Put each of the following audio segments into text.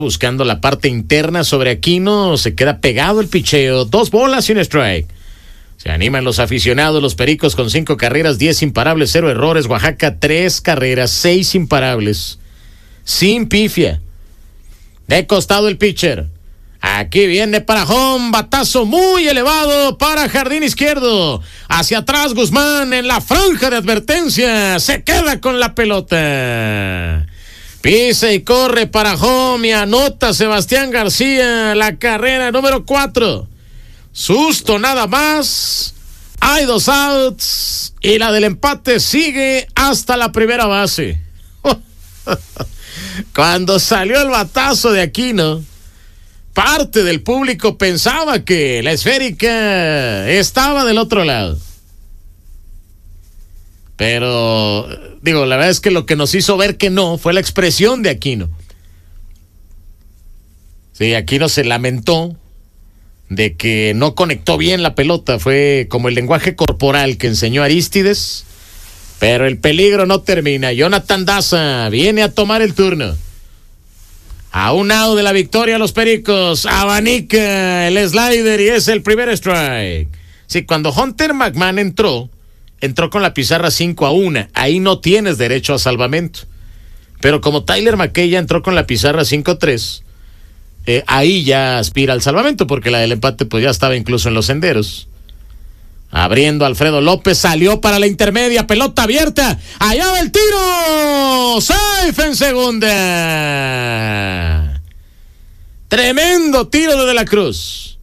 buscando la parte interna sobre Aquino, se queda pegado el picheo, 2 bolas y un strike. Se animan los aficionados, los Pericos con 5 carreras, 10 imparables, 0 errores. Oaxaca 3 carreras, 6 imparables, sin pifia. De costado el pitcher. Aquí viene para home, batazo muy elevado para jardín izquierdo. Hacia atrás Guzmán en la franja de advertencia, se queda con la pelota. Pisa y corre para home y anota Sebastián García la carrera número 4. Susto nada más. Hay 2 outs y la del empate sigue hasta la primera base. Cuando salió el batazo de Aquino, parte del público pensaba que la esférica estaba del otro lado. Pero, la verdad es que lo que nos hizo ver que no fue la expresión de Aquino. Sí, Aquino se lamentó de que no conectó bien la pelota. Fue como el lenguaje corporal que enseñó Arístides. Pero el peligro no termina. Jonathan Daza viene a tomar el turno. A un out de la victoria los Pericos. Abanica el slider y es el primer strike. Sí, cuando Hunter McMahon entró con la pizarra 5-1. Ahí no tienes derecho a salvamento. Pero como Tyler McKay ya entró con la pizarra 5-3, ahí ya aspira al salvamento, porque la del empate pues ya estaba incluso en los senderos. Abriendo Alfredo López, salió para la intermedia, pelota abierta, allá va el tiro, safe en segunda. Tremendo tiro de la Cruz.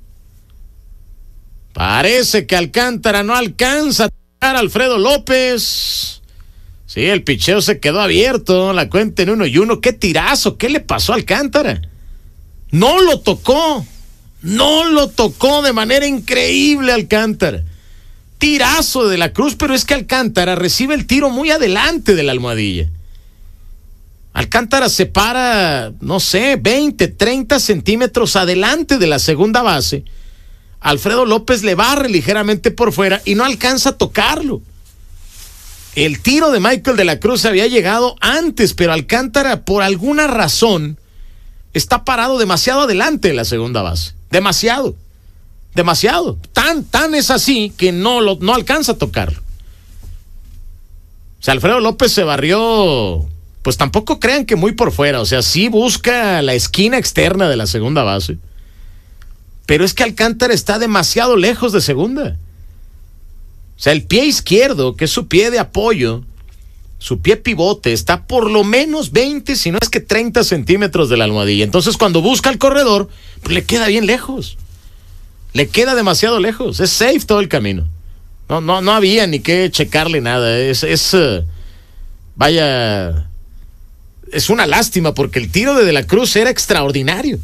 Parece que Alcántara no alcanza a tirar a Alfredo López. Sí, el picheo se quedó abierto, la cuenta en 1-1. Qué tirazo, ¿qué le pasó a Alcántara? No lo tocó de manera increíble Alcántara. Tirazo de la Cruz, pero es que Alcántara recibe el tiro muy adelante de la almohadilla. Alcántara se para, 20, 30 centímetros adelante de la segunda base. Alfredo López le barre ligeramente por fuera y no alcanza a tocarlo. El tiro de Michael de la Cruz había llegado antes, pero Alcántara, por alguna razón, está parado demasiado adelante de la segunda base. Demasiado. Tan es así que no alcanza a tocarlo. O sea, Alfredo López se barrió, pues tampoco crean que muy por fuera. O sea, sí busca la esquina externa de la segunda base. Pero es que Alcántara está demasiado lejos de segunda. O sea, el pie izquierdo, que es su pie de apoyo, su pie pivote, está por lo menos 20, si no es que 30 centímetros de la almohadilla. Entonces, cuando busca el corredor, pues le queda bien lejos. Le queda demasiado lejos. Es safe todo el camino. No había ni que checarle nada. Es una lástima porque el tiro de la Cruz era extraordinario.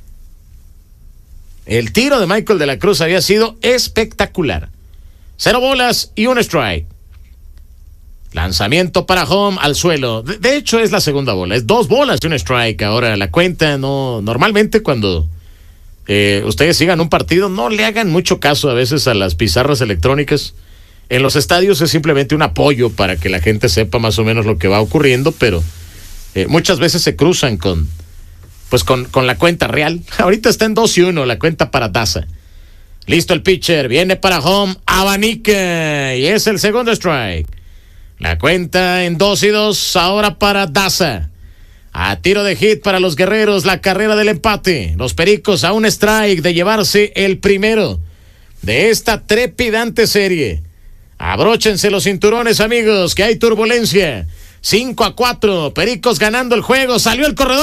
El tiro de Michael de la Cruz había sido espectacular. 0 bolas y un strike. Lanzamiento para home al suelo. De hecho es la segunda bola. Es 2 bolas y un strike. Ahora la cuenta no. Normalmente cuando ustedes sigan un partido, no le hagan mucho caso a veces a las pizarras electrónicas. En los estadios es simplemente un apoyo para que la gente sepa más o menos lo que va ocurriendo, pero muchas veces se cruzan con la cuenta real. Ahorita está en 2-1 la cuenta para Daza. Listo el pitcher, viene para home, abanica y es el segundo strike. La cuenta en 2-2 ahora para Daza. A tiro de hit para los guerreros, la carrera del empate. Los Pericos a un strike de llevarse el primero de esta trepidante serie. Abróchense los cinturones, amigos, que hay turbulencia. 5-4, Pericos ganando el juego. Salió el corredor.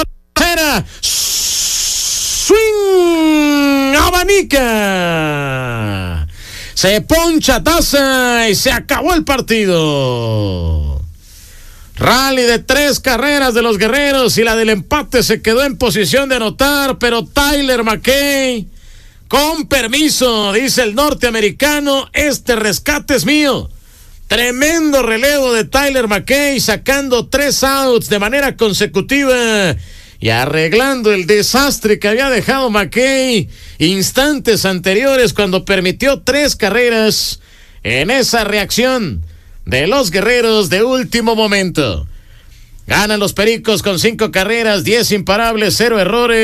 Swing, abanica. Se poncha Daza y se acabó el partido. Rally de 3 carreras de los guerreros y la del empate se quedó en posición de anotar, pero Tyler McKay, con permiso, dice el norteamericano, este rescate es mío. Tremendo relevo de Tyler McKay, sacando 3 outs de manera consecutiva y arreglando el desastre que había dejado McKay instantes anteriores cuando permitió 3 carreras en esa reacción de los guerreros de último momento. Ganan los Pericos con 5 carreras, 10 imparables, 0 errores.